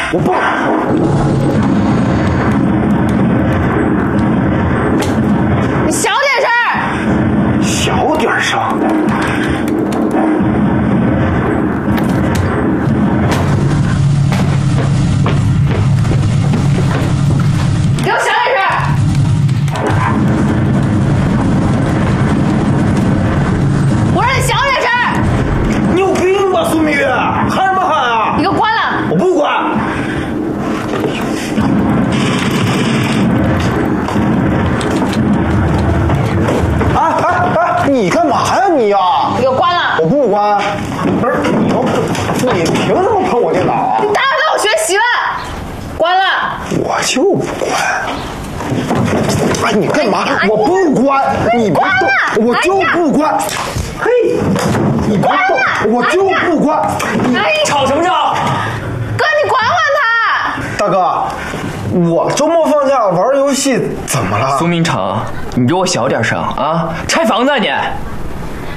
我不。 你小点声。 小点声。 给我小点声。我让你小点声。 你有病吧，苏明月？喊什么喊啊？ 你给我关了。 我不管。你干嘛呀你呀？ 你给我关了。 我不关。不是你又不，你凭什么碰我电脑？ 你打扰到我学习了。关了。 我就不关。哎，你干嘛？我不关。你别动，我就不关。嘿，你别动，我就不关。 你吵什么吵？ 哥，你管管他。 大哥，我周末放假玩游戏怎么了？ 苏明成，你给我小点声啊！拆房子啊你！